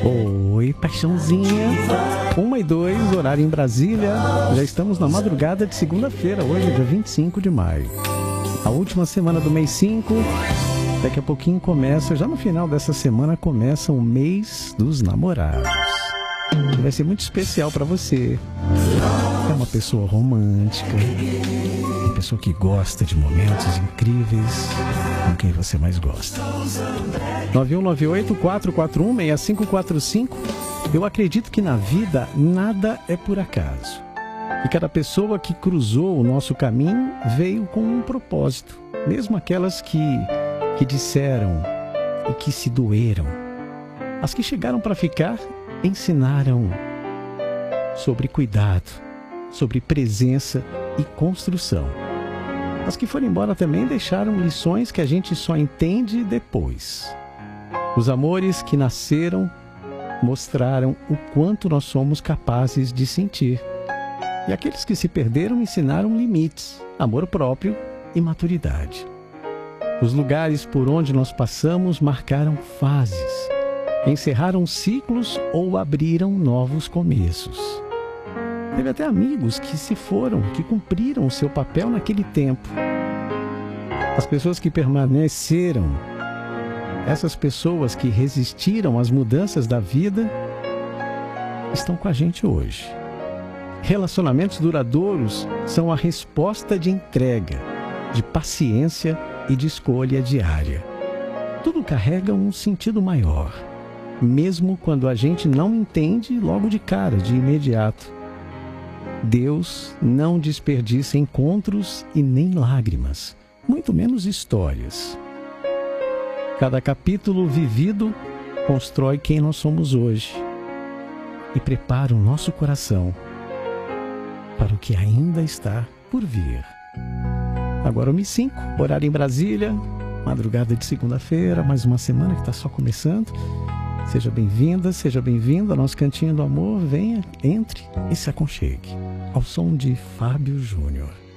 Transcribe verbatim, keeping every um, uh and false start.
Oi, paixãozinha. Uma e dois, horário em Brasília. Já estamos na madrugada de segunda-feira, hoje, dia vinte e cinco de maio. A última semana do mês cinco. Daqui a pouquinho começa, já no final dessa semana, começa o mês dos namorados. Vai ser muito especial para você. É uma pessoa romântica, uma pessoa que gosta de momentos incríveis com quem você mais gosta. nove um nove oito, quatro quatro um, seis cinco quatro cinco. Eu acredito que na vida nada é por acaso. E cada pessoa que cruzou o nosso caminho veio com um propósito. Mesmo aquelas que, que disseram e que se doeram. As que chegaram para ficar ensinaram sobre cuidado, sobre presença e construção. As que foram embora também deixaram lições que a gente só entende depois. Os amores que nasceram mostraram o quanto nós somos capazes de sentir. E aqueles que se perderam ensinaram limites, amor próprio e maturidade. Os lugares por onde nós passamos marcaram fases, encerraram ciclos ou abriram novos começos. Teve até amigos que se foram, que cumpriram o seu papel naquele tempo. As pessoas que permaneceram, essas pessoas que resistiram às mudanças da vida, estão com a gente hoje. Relacionamentos duradouros são a resposta de entrega, de paciência e de escolha diária. Tudo carrega um sentido maior, mesmo quando a gente não entende logo de cara, de imediato. Deus não desperdiça encontros e nem lágrimas, muito menos histórias. Cada capítulo vivido constrói quem nós somos hoje e prepara o nosso coração para o que ainda está por vir. Agora, uma e cinco, horário em Brasília, madrugada de segunda-feira, mais uma semana que está só começando. Seja bem-vinda, seja bem-vindo ao nosso Cantinho do Amor. Venha, entre e se aconchegue ao som de Fábio Júnior.